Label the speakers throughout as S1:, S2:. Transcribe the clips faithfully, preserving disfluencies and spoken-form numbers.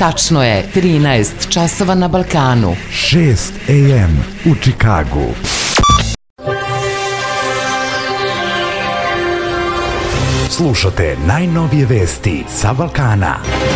S1: Tačno je trinaest časova na Balkanu.
S2: šest a m u Čikagu. Slušate najnovije vesti sa Balkana.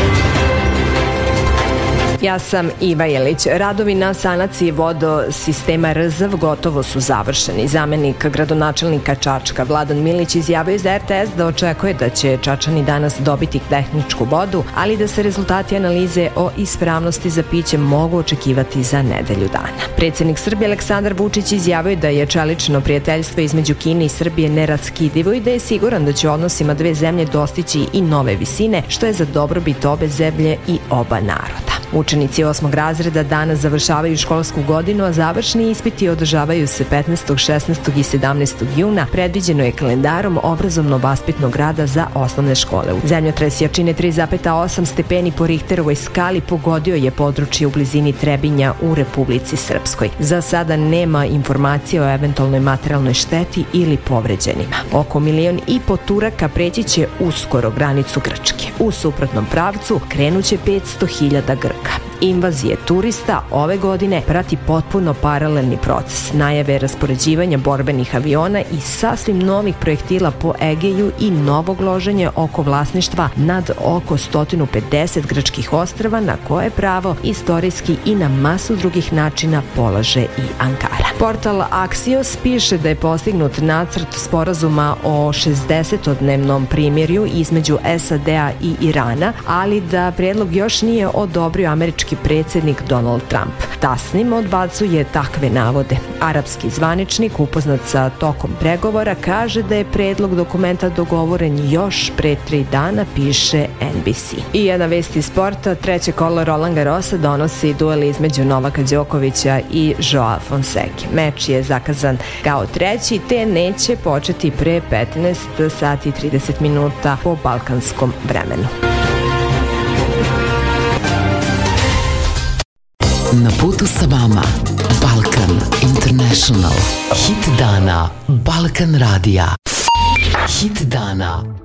S3: Ja sam Iva Jelić. Radovi na sanaciji vodosistema R Z V gotovo su završeni. Zamenik gradonačelnika Čačka Vladan Milić izjavio za R T S da očekuje da će Čačani danas dobiti tehničku vodu, ali da se rezultati analize o ispravnosti za piće mogu očekivati za nedelju dana. Predsjednik Srbije Aleksandar Vučić izjavio da je čelično prijateljstvo između Kine i Srbije neraskidivo i da je siguran da će odnosima dve zemlje dostići i nove visine, što je za dobrobit obe zemlje i oba naroda. Učenici osmog razreda danas završavaju školsku godinu, a završni ispiti održavaju se petnaestog, šesnaestog i sedamnaestog juna. Predviđeno je kalendarom obrazovno-vaspitnog rada za osnovne škole. Zemljotres jačine tri zarez osam stepeni po Richterovoj skali pogodio je područje u blizini Trebinja u Republici Srpskoj. Za sada nema informacije o eventualnoj materijalnoj šteti ili povređenima. Oko milion i po Turaka preći će uskoro granicu Grčke. U suprotnom pravcu krenuće petsto hiljada Grka. Invazije turista ove godine prati potpuno paralelni proces. Najave raspoređivanja borbenih aviona i sasvim novih projektila po Egeju i novog loženja oko vlasništva nad oko sto pedeset grčkih ostrava na koje pravo istorijski i na masu drugih načina polaže i Ankara. Portal Axios piše da je postignut nacrt sporazuma o šezdesetodnevnom primirju između S A D-a i Irana, ali da prijedlog još nije odobrio američki predsjednik Donald Trump. Tasnim odbacuje takve navode. Arapski zvaničnik upoznat sa tokom pregovora kaže da je predlog dokumenta dogovoren još pre tri dana, piše N B C. I jedna vest iz sporta, treće kolo Roland Garrosa donosi duel između Novaka Đokovića i Joao Fonseke. Meč je zakazan kao treći, te neće početi pre petnaest sati i trideset minuta po balkanskom vremenu.
S1: Na putu sa vama Balkan International. Hit dana Balkan Radija. Hit dana